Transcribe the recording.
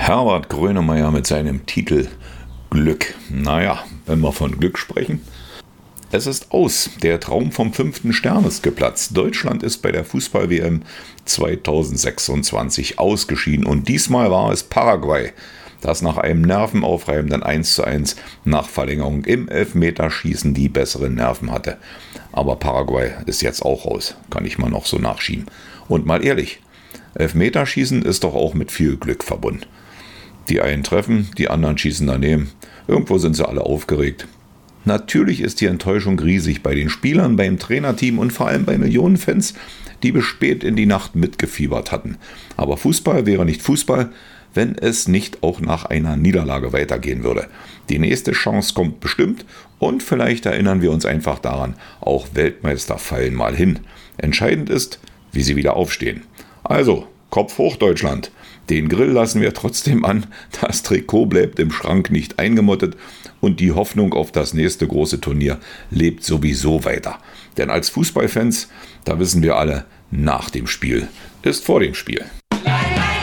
Herbert Grönemeyer mit seinem Titel Glück. Naja, wenn wir von Glück sprechen. Es ist aus. Der Traum vom 5. Stern ist geplatzt. Deutschland ist bei der Fußball-WM 2026 ausgeschieden. Und diesmal war es Paraguay, das nach einem nervenaufreibenden 1:1 nach Verlängerung im Elfmeterschießen die besseren Nerven hatte. Aber Paraguay ist jetzt auch raus. Kann ich mal noch so nachschieben. Und mal ehrlich, Elfmeterschießen ist doch auch mit viel Glück verbunden. Die einen treffen, die anderen schießen daneben. Irgendwo sind sie alle aufgeregt. Natürlich ist die Enttäuschung riesig bei den Spielern, beim Trainerteam und vor allem bei Millionen Fans, die bis spät in die Nacht mitgefiebert hatten. Aber Fußball wäre nicht Fußball, wenn es nicht auch nach einer Niederlage weitergehen würde. Die nächste Chance kommt bestimmt und vielleicht erinnern wir uns einfach daran, auch Weltmeister fallen mal hin. Entscheidend ist, wie sie wieder aufstehen. Also, Kopf hoch Deutschland. Den Grill lassen wir trotzdem an, das Trikot bleibt im Schrank nicht eingemottet und die Hoffnung auf das nächste große Turnier lebt sowieso weiter. Denn als Fußballfans, da wissen wir alle, nach dem Spiel ist vor dem Spiel.